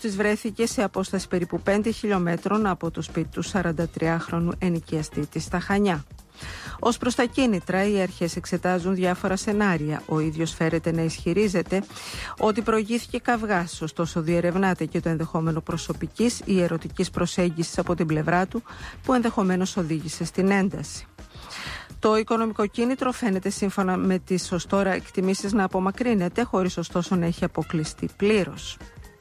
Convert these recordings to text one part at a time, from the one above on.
της βρέθηκε σε απόσταση περίπου 5 χιλιόμετρων από το σπίτι του 43χρονου ενοικιαστή της στα Χανιά. Ως προς τα κίνητρα, οι αρχές εξετάζουν διάφορα σενάρια. Ο ίδιος φέρεται να ισχυρίζεται ότι προηγήθηκε καυγάς, ωστόσο διερευνάται και το ενδεχόμενο προσωπικής ή ερωτικής προσέγγισης από την πλευρά του, που ενδεχομένως οδήγησε στην ένταση. Το οικονομικό κίνητρο φαίνεται σύμφωνα με τις ως τώρα εκτιμήσεις να απομακρύνεται, χωρίς ωστόσο να έχει αποκλειστεί πλήρως.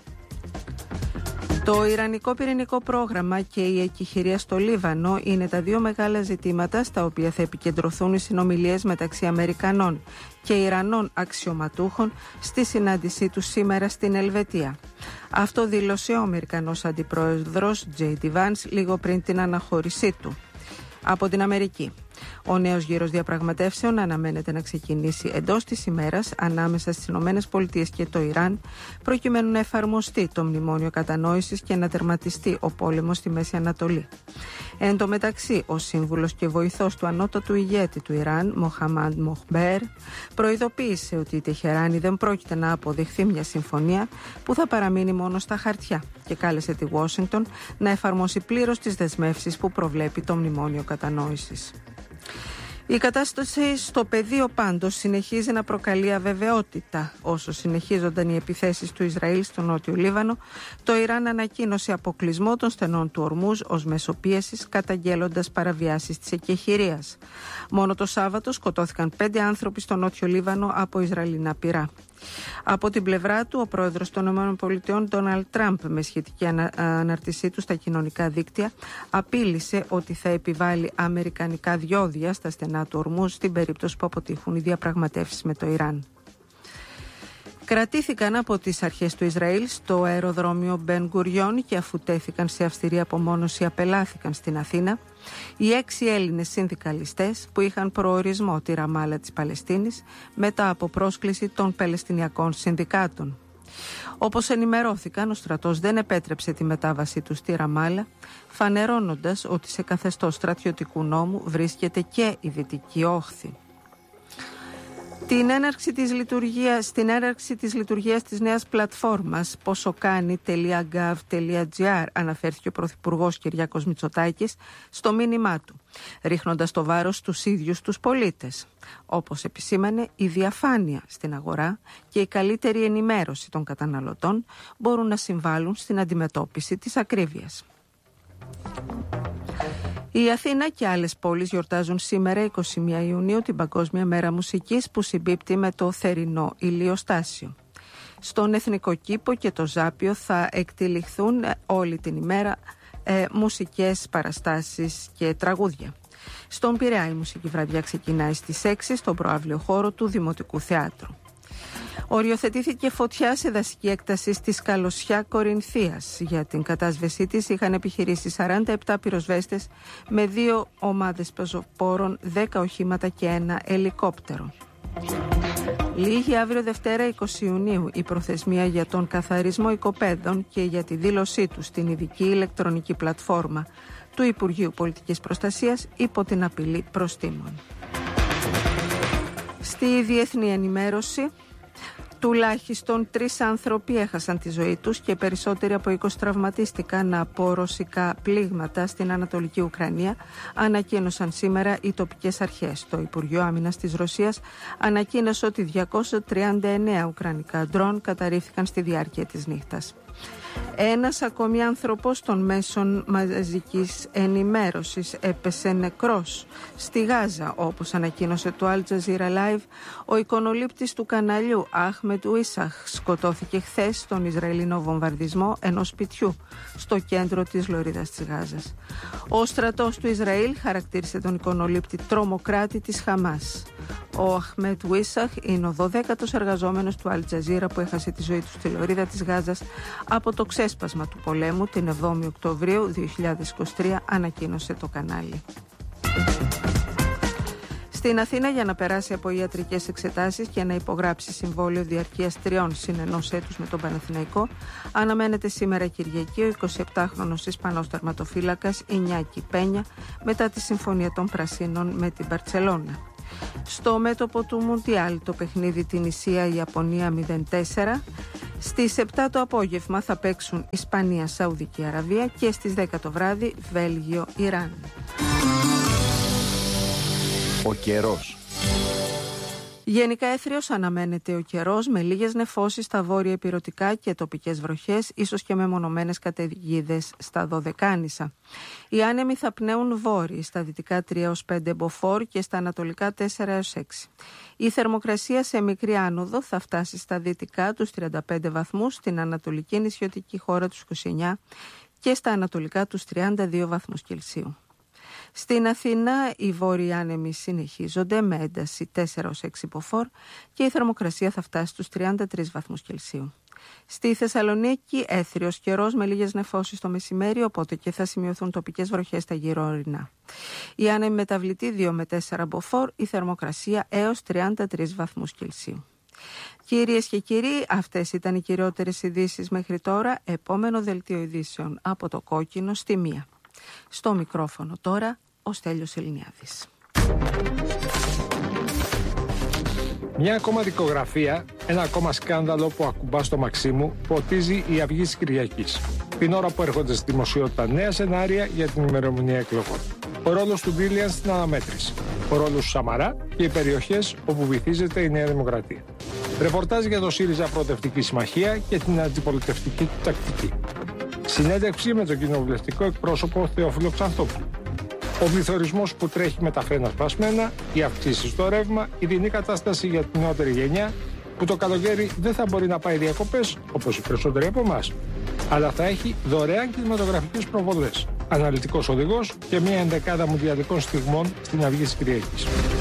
Το Ιρανικό πυρηνικό πρόγραμμα και η εκεχηρία στο Λίβανο είναι τα δύο μεγάλα ζητήματα στα οποία θα επικεντρωθούν οι συνομιλίες μεταξύ Αμερικανών και Ιρανών αξιωματούχων στη συνάντησή τους σήμερα στην Ελβετία. Αυτό δήλωσε ο Αμερικανός Αντιπρόεδρος J.D. Vance λίγο πριν την αναχώρησή του από την Αμερική. Ο νέος γύρος διαπραγματεύσεων αναμένεται να ξεκινήσει εντός της ημέρας ανάμεσα στις ΗΠΑ και το Ιράν, προκειμένου να εφαρμοστεί το μνημόνιο κατανόησης και να τερματιστεί ο πόλεμος στη Μέση Ανατολή. Εν τω μεταξύ, ο σύμβουλος και βοηθός του ανώτατου ηγέτη του Ιράν, Μοχαμάντ Μοχμπέρ, προειδοποίησε ότι η Τεχεράνη δεν πρόκειται να αποδεχθεί μια συμφωνία που θα παραμείνει μόνο στα χαρτιά και κάλεσε τη Ουάσιγκτον να εφαρμόσει πλήρως τις δεσμεύσεις που προβλέπει το μνημόνιο κατανόησης. Η κατάσταση στο πεδίο πάντως συνεχίζει να προκαλεί αβεβαιότητα. Όσο συνεχίζονταν οι επιθέσεις του Ισραήλ στο Νότιο Λίβανο, το Ιράν ανακοίνωσε αποκλεισμό των στενών του Ορμούζ ως μέσο πίεσης, καταγγέλλοντας παραβιάσεις της εκεχηρίας. Μόνο το Σάββατο σκοτώθηκαν 5 άνθρωποι στο Νότιο Λίβανο από Ισραηλινά πυρά. Από την πλευρά του, ο πρόεδρος των ΗΠΑ, Ντόναλντ Τραμπ, με σχετική αναρτησή του στα κοινωνικά δίκτυα, απείλησε ότι θα επιβάλλει αμερικανικά διόδια στα στενά του Ορμούζ στην περίπτωση που αποτύχουν οι διαπραγματεύσεις με το Ιράν. Κρατήθηκαν από τις αρχές του Ισραήλ στο αεροδρόμιο Μπεν Γκουριόν και αφού τέθηκαν σε αυστηρή απομόνωση απελάθηκαν στην Αθήνα οι 6 Έλληνες συνδικαλιστές που είχαν προορισμό τη Ραμάλα της Παλαιστίνης μετά από πρόσκληση των Παλαιστινιακών Συνδικάτων. Όπως ενημερώθηκαν, ο στρατός δεν επέτρεψε τη μετάβασή τους στη Ραμάλα, φανερώνοντας ότι σε καθεστώς στρατιωτικού νόμου βρίσκεται και η Δυτική Όχθη. Στην έναρξη της λειτουργίας της νέας πλατφόρμας posokani.gov.gr αναφέρθηκε ο Πρωθυπουργός Κυριάκος Μητσοτάκης στο μήνυμά του, ρίχνοντας το βάρος στους ίδιους τους πολίτες. Όπως επισήμανε, η διαφάνεια στην αγορά και η καλύτερη ενημέρωση των καταναλωτών μπορούν να συμβάλλουν στην αντιμετώπιση της ακρίβειας. Η Αθήνα και άλλες πόλεις γιορτάζουν σήμερα 21 Ιουνίου την Παγκόσμια Μέρα Μουσικής που συμπίπτει με το θερινό ηλιοστάσιο. Στον Εθνικό Κήπο και το Ζάπιο θα εκτυλιχθούν όλη την ημέρα μουσικές παραστάσεις και τραγούδια. Στον Πειραιά η μουσική βραδιά ξεκινάει στις 6 στον προαύλιο χώρο του Δημοτικού Θεάτρου. Οριοθετήθηκε φωτιά σε δασική έκταση στη Σκαλωσιά Κορινθίας. Για την κατάσβεσή της είχαν επιχειρήσει 47 πυροσβέστες με 2 ομάδες πεζοπόρων, 10 οχήματα και 1 ελικόπτερο. Λήγει αύριο Δευτέρα 20 Ιουνίου η προθεσμία για τον καθαρισμό οικοπαίδων και για τη δήλωσή του στην ειδική ηλεκτρονική πλατφόρμα του Υπουργείου Πολιτικής Προστασίας υπό την απειλή προστίμων. Στη διεθνή ενημέρωση, τουλάχιστον 3 άνθρωποι έχασαν τη ζωή τους και περισσότεροι από 20 τραυματίστηκαν από ρωσικά πλήγματα στην Ανατολική Ουκρανία, ανακοίνωσαν σήμερα οι τοπικές αρχές. Το Υπουργείο Άμυνας της Ρωσίας ανακοίνωσε ότι 239 ουκρανικά ντρόν καταρρίφθηκαν στη διάρκεια της νύχτας. Ένας ακόμη άνθρωπος των μέσων μαζικής ενημέρωσης έπεσε νεκρός στη Γάζα, όπως ανακοίνωσε το Al Jazeera Live. Ο εικονολήπτης του καναλιού Αχμετ Ουίσαχ σκοτώθηκε χθες στον Ισραηλινό βομβαρδισμό ενός σπιτιού στο κέντρο της Λωρίδας της Γάζας. Ο στρατός του Ισραήλ χαρακτήρισε τον εικονολήπτη τρομοκράτη της Χαμάς. Ο Αχμετ Ουίσαχ είναι ο 12ος εργαζόμενος του Al Jazeera που έχασε τη ζωή του στη Λωρίδα της Γάζας από το ξέσπασμα του πολέμου την 7η Οκτωβρίου 2023, ανακοίνωσε το κανάλι. Στην Αθήνα, για να περάσει από ιατρικές εξετάσεις και να υπογράψει συμβόλαιο διαρκείας 3 συν 1 έτους με τον Παναθηναϊκό, αναμένεται σήμερα Κυριακή ο 27χρονος Ισπανός τερματοφύλακας Ινιάκη Πένια μετά τη συμφωνία των Πρασίνων με την Μπαρτσελώνα. Στο μέτωπο του Μουντιάλ, το παιχνίδι την Ισία-Ιαπωνία 0-4. Στις 7 το απόγευμα θα παίξουν Ισπανία, Σαουδική Αραβία και στις 10 το βράδυ Βέλγιο, Ιράν. Ο καιρός. Γενικά έθριος αναμένεται ο καιρός με λίγες νεφώσεις στα βόρεια ηπειρωτικά και τοπικές βροχές, ίσως και με μονομένες καταιγίδες στα Δωδεκάνησα. Οι άνεμοι θα πνέουν βόρειοι, στα δυτικά 3 έως 5 μποφόρ και στα ανατολικά 4 έως 6. Η θερμοκρασία σε μικρή άνοδο θα φτάσει στα δυτικά τους 35 βαθμούς, στην ανατολική νησιωτική χώρα τους 29 και στα ανατολικά τους 32 βαθμούς Κελσίου. Στην Αθήνα οι βόρειοι άνεμοι συνεχίζονται με ένταση 4 έως 6 μποφόρ και η θερμοκρασία θα φτάσει στους 33 βαθμούς Κελσίου. Στη Θεσσαλονίκη έθριος καιρός με λίγες νεφώσεις το μεσημέρι, οπότε και θα σημειωθούν τοπικές βροχές στα γύρω ορεινά. Οι άνεμοι μεταβλητοί 2 με 4 μποφόρ, η θερμοκρασία έως 33 βαθμούς Κελσίου. Κυρίες και κύριοι, αυτές ήταν οι κυριότερες ειδήσεις μέχρι τώρα. Επόμενο δελτίο ειδήσεων από το Κόκκινο στη 1. Στο μικρόφωνο τώρα ο Στέλιος Ελληνιάδης. Μια ακόμα δικογραφία, ένα ακόμα σκάνδαλο που ακουμπά στο Μαξίμου, ποτίζει η Αυγή της Κυριακής. Την ώρα που έρχονται στη δημοσιότητα νέα σενάρια για την ημερομηνία εκλογών. Ο ρόλος του Μπίλιαν στην αναμέτρηση. Ο ρόλος του Σαμαρά και οι περιοχές όπου βυθίζεται η Νέα Δημοκρατία. Ρεπορτάζ για το ΣΥΡΙΖΑ Προοδευτική Συμμαχία και την αντιπολιτευτική του τακτική. Συνέντευξη με τον κοινοβουλευτικό εκπρόσωπο Θεόφιλο Ξανθόπουλο. Ο πληθωρισμός που τρέχει με τα φρένα σπασμένα, οι αυξήσεις στο ρεύμα, η δινή κατάσταση για την νεότερη γενιά, που το καλοκαίρι δεν θα μπορεί να πάει διακοπές, όπως οι περισσότεροι από εμάς, αλλά θα έχει δωρεάν κινηματογραφικές προβολές, αναλυτικός οδηγός και μια ενδεκάδα μουντιαλικών στιγμών στην Αυγή της Κυριακής.